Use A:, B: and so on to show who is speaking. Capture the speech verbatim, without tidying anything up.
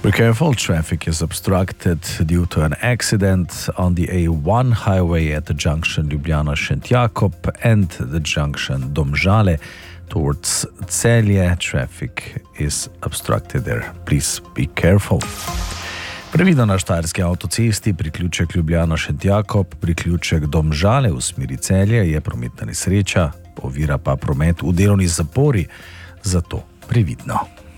A: Be careful, traffic is obstructed due to an accident on the A one highway at the junction Ljubljana-Šentjakob and the junction Domžale towards Celje. Traffic is obstructed there. Please be careful. Previdno na štajerski avtocesti, priključek Ljubljana-Šentjakob, priključek Domžale v smeri Celje je prometna nesreča, ovira pa promet v delovni zapori, zato previdno.